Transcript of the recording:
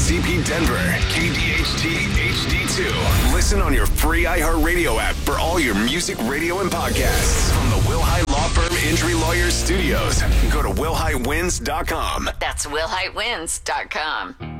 KCP Denver, KDHT HD2. Listen on your free iHeartRadio app for all your music, radio, and podcasts. From the Wilhite Law Firm Injury Lawyers Studios. Go to WilhiteWins.com. That's WilhiteWins.com.